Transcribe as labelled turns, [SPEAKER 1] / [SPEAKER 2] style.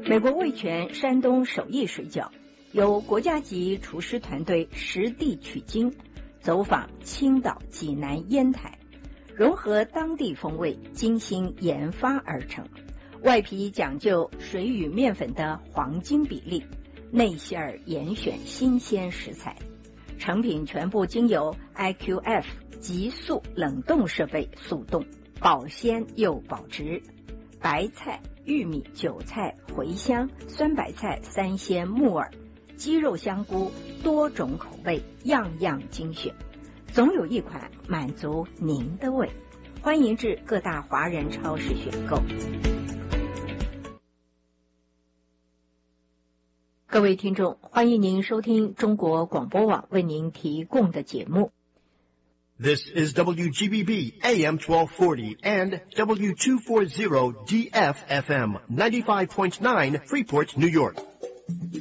[SPEAKER 1] 美国味全山东手艺水饺，由国家级厨师团队实地取经，走访青岛、济南、烟台，融合当地风味，精心研发而成。外皮讲究水与面粉的黄金比例，内馅儿严选新鲜食材，成品全部经由 IQF 极速冷冻设备速冻，保鲜又保值。白菜、玉米、韭菜、茴香、酸白菜、三鲜、木耳、鸡肉、香菇，多种口味，样样精选，总有一款满足您的胃。欢迎至各大华人超市选购。各位听众，欢迎您收听中国广播网为您提供的节目。
[SPEAKER 2] This is WGBB AM 1240 and W240 DFFM 95.9 Freeport, New York.